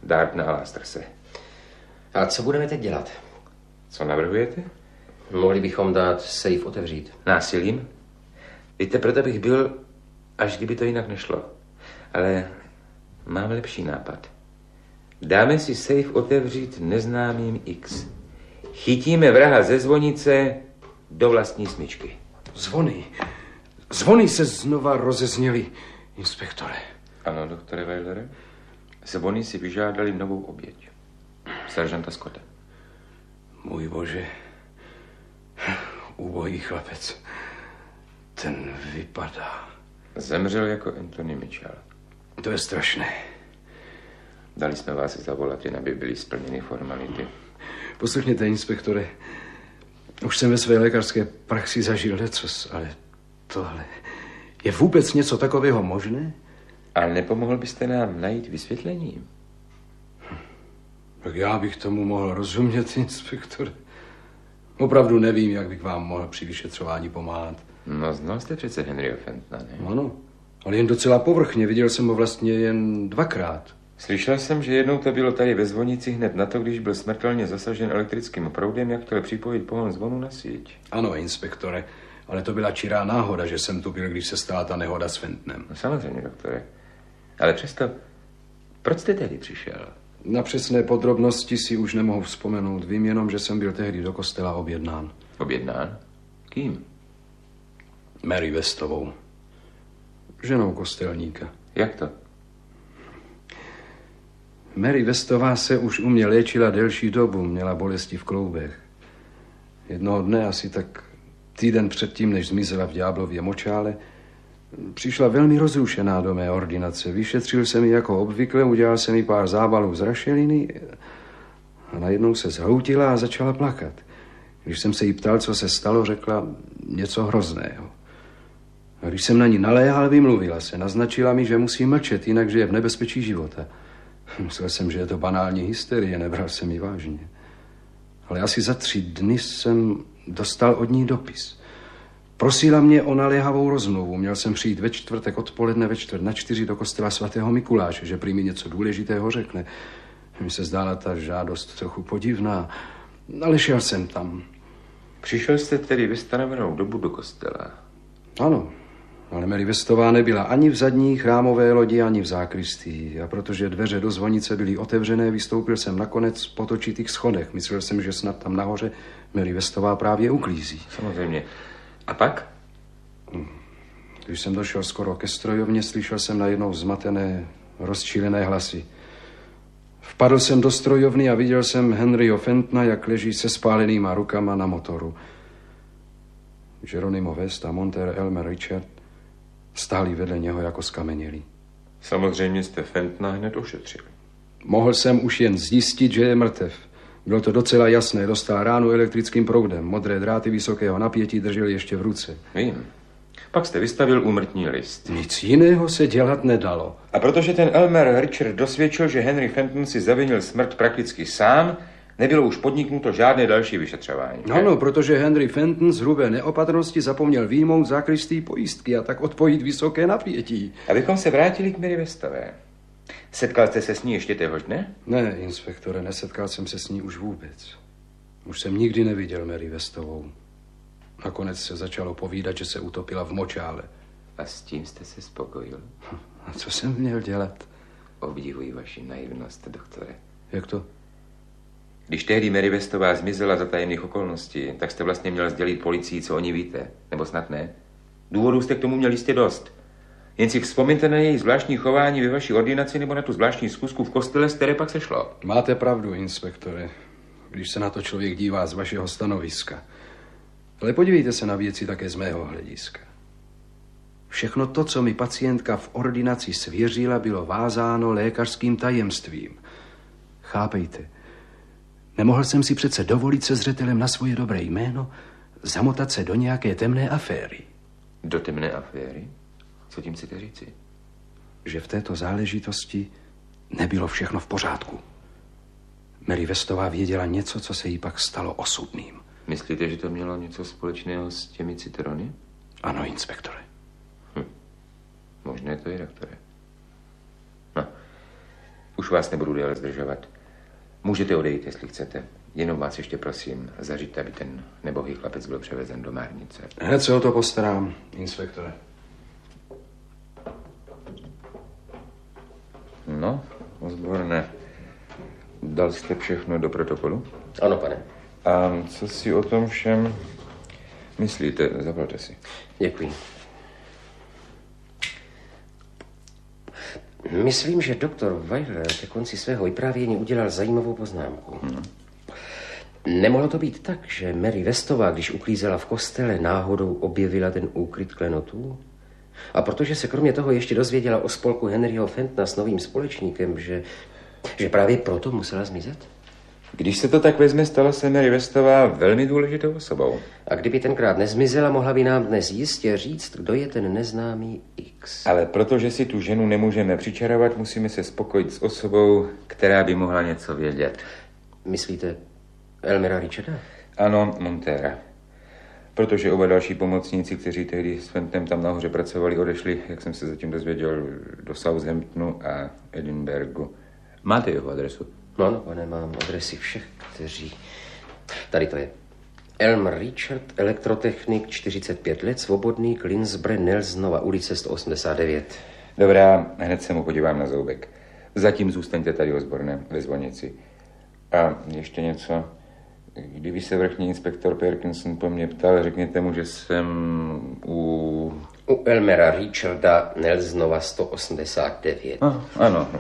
Dartna a Lasterse. A co budeme teď dělat? Co navrhujete? Mohli bychom dát safe otevřít. Násilím? Víte, proto bych byl, až kdyby to jinak nešlo. Ale mám lepší nápad. Dáme si safe otevřít neznámým X. Chytíme vraha ze zvonice do vlastní smyčky. Zvony se znova rozezněly, inspektore. Ano, doktore Weilere. Zvony si vyžádali novou oběť. Seržanta Scotta. Můj bože. Ubohý chlapec. Ten vypadá. Zemřel jako Anthony Mitchell. To je strašné. Dali jsme vás zavolat, jen aby byly splněny formality. Poslechněte, inspektore. Už jsem ve své lékařské praxi zažil lecos, ale tohle... Je vůbec něco takového možné? Ale nepomohl byste nám najít vysvětlení? Tak já bych tomu mohl rozumět, inspektore. Opravdu nevím, jak bych vám mohl při vyšetřování pomáhat. No, znal jste přece Henryho Fentona, ne? Ano, ale jen docela povrchně. Viděl jsem ho vlastně jen 2krát. Slyšel jsem, že jednou to bylo tady ve zvonici hned na to, když byl smrtelně zasažen elektrickým proudem, jak chtěl připojit pohon zvonu na síť. Ano, inspektore, ale to byla čirá náhoda, že jsem tu byl, když se stala ta nehoda s Fentonem. No, samozřejmě, doktore. Ale přesto, proč jste tedy přišel? Na přesné podrobnosti si už nemohu vzpomenout. Vím jenom, že jsem byl tehdy do kostela objednán. Objednán? Kým? Mary Westovou. Ženou kostelníka. Jak to? Mary Westová se už u mě léčila delší dobu. Měla bolesti v kloubech. Jednoho dne, asi tak týden předtím, než zmizela v ďáblově močále, přišla velmi rozrušená do mé ordinace. Vyšetřil jsem ji jako obvykle, udělal jsem jí pár zábalů z rašeliny a najednou se zhroutila a začala plakat. Když jsem se jí ptal, co se stalo, řekla něco hrozného. A když jsem na ní naléhal, vymluvila se. Naznačila mi, že musí mlčet, jinak že je v nebezpečí života. Myslel jsem, že je to banální hysterie, nebral jsem ji vážně. Ale asi za 3 dny jsem dostal od ní dopis. Prosila mě o naléhavou rozmluvu. Měl jsem přijít ve čtvrtek odpoledne ve 3:45 do kostela svatého Mikuláše, že prý mi něco důležitého řekne. Mi se zdála ta žádost trochu podivná, ale šel jsem tam. Přišel jste tedy ve stanovenou dobu do kostela? Ano, ale Mary Westová nebyla ani v zadní chrámové lodi, ani v zákristii. A protože dveře do zvonice byly otevřené, vystoupil jsem nakonec po točitých schodech. Myslel jsem, že snad tam nahoře Mary Westová právě uklízí. Samozřejmě. A pak? Když jsem došel skoro ke strojovně, slyšel jsem najednou zmatené, rozčílené hlasy. Vpadl jsem do strojovny a viděl jsem Henryho Fentona, jak leží se spálenýma rukama na motoru. Geronimo West a Monter Elmer Richard stáli vedle něho jako skamenělí. Samozřejmě jste Fentona hned ošetřili. Mohl jsem už jen zjistit, že je mrtev. Bylo to docela jasné, dostal ránu elektrickým proudem. Modré dráty vysokého napětí držel ještě v ruce. Vím. Pak jste vystavil úmrtní list. Nic jiného se dělat nedalo. A protože ten Elmer Richard dosvědčil, že Henry Fenton si zavinil smrt prakticky sám, nebylo už podniknuto žádné další vyšetřování. Ano, protože Henry Fenton z hrubé neopatrnosti zapomněl vyjmout zákristí pojistky a tak odpojit vysoké napětí. Abychom se vrátili k Mary Westové. Setkal jste se s ní ještě téhož dne? Ne, inspektore, nesetkal jsem se s ní už vůbec. Už jsem nikdy neviděl Mary Westovou. Nakonec se začalo povídat, že se utopila v močále. A s tím jste se spokojil? A co jsem měl dělat? Obdivuji vaši naivnost, doktore. Jak to? Když tehdy Mary Westová zmizela za tajemných okolností, tak jste vlastně měl sdělit policii, co o ní víte. Nebo snad ne? Důvodů jste k tomu měl jistě dost. Jen si vzpomeňte na její zvláštní chování ve vaší ordinaci nebo na tu zvláštní zkusku v kostele, z které pak se šlo. Máte pravdu, inspektore, když se na to člověk dívá z vašeho stanoviska. Ale podívejte se na věci také z mého hlediska. Všechno to, co mi pacientka v ordinaci svěřila, bylo vázáno lékařským tajemstvím. Chápejte, nemohl jsem si přece dovolit se zřetelem na svoje dobré jméno zamotat se do nějaké temné aféry. Do temné aféry? Co tím chcete říci? Že v této záležitosti nebylo všechno v pořádku. Mary Westová věděla něco, co se jí pak stalo osudným. Myslíte, že to mělo něco společného s těmi citrony? Ano, Už vás nebudu déle zdržovat. Můžete odejít, jestli chcete. Jenom vás ještě prosím, zařiďte, aby ten nebohý chlapec byl převezen do Márnice. Hned se o to postarám, inspektore. No, Osborne, dal jste všechno do protokolu? Ano, pane. A co si o tom všem myslíte? Zaplaťte si. Děkuji. Myslím, že doktor Weiler ke konci svého vyprávění udělal zajímavou poznámku. Nemohlo to být tak, že Mary Westová, když uklízela v kostele, náhodou objevila ten úkryt klenotů? A protože se kromě toho ještě dozvěděla o spolku Henryho Fentona s novým společníkem, že právě proto musela zmizet? Když se to tak vezme, stala se Mary Westová velmi důležitou osobou. A kdyby tenkrát nezmizela, mohla by nám dnes jistě říct, kdo je ten neznámý X. Ale protože si tu ženu nemůžeme přičarovat, musíme se spokojit s osobou, která by mohla něco vědět. Myslíte Elmera Richarda? Ano, Montera. Protože oba další pomocníci, kteří tehdy s Fentonem tam nahoře pracovali, odešli, jak jsem se zatím dozvěděl, do Southamptonu a Edinburghu. Máte jeho adresu? No, pane, mám adresy všech, kteří... Tady to je. Elmer Richard, elektrotechnik, 45 let, svobodný, Clinsbury, Nelsonova ulice 189. Dobrá, hned se mu podívám na zoubek. Zatím zůstaňte tady, Osborne, ve zvonici. A ještě něco. Kdyby se vrchní inspektor Perkinson po mně ptal, řekněte mu, že jsem u U Elmera Richarda, Nelsonova 189. Ano.